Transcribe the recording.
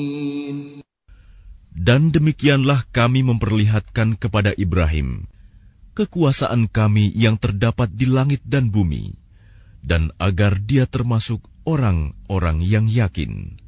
Dan demikianlah kami memperlihatkan kepada Ibrahim kekuasaan kami yang terdapat di langit dan bumi, dan agar dia termasuk orang-orang yang yakin.